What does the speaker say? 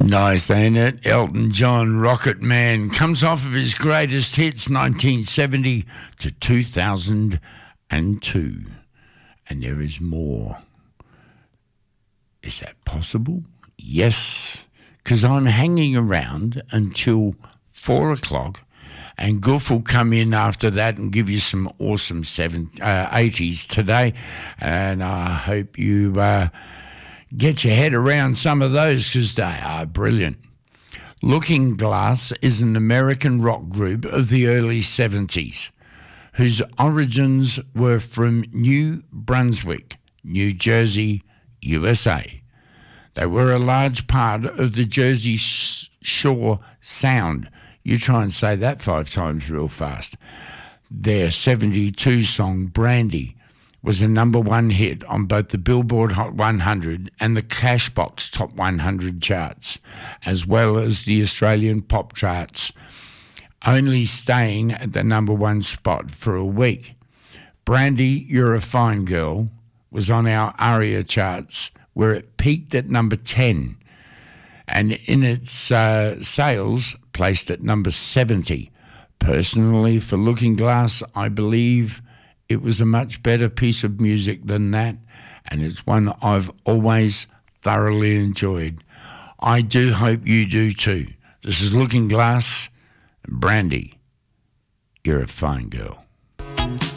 Nice, ain't it? Elton John, Rocket Man, comes off of his greatest hits, 1970 to 2002. And there is more. Is that possible? Yes, because I'm hanging around until 4 o'clock, and Goof will come in after that and give you some awesome 80s today, and I hope you get your head around some of those because they are brilliant. Looking Glass is an American rock group of the early 70s whose origins were from New Brunswick, New Jersey, USA. They were a large part of the Jersey Shore sound. You try and say that 5 times real fast. Their 72 song, Brandy, was a #1 hit on both the Billboard Hot 100 and the Cashbox Top 100 charts, as well as the Australian pop charts, only staying at the #1 spot for a week. Brandy, You're a Fine Girl was on our ARIA charts, where it peaked at number 10, and in its sales placed at number 70. Personally, for Looking Glass, I believe it was a much better piece of music than that, and it's one I've always thoroughly enjoyed. I do hope you do too. This is Looking Glass and Brandy, You're a Fine Girl.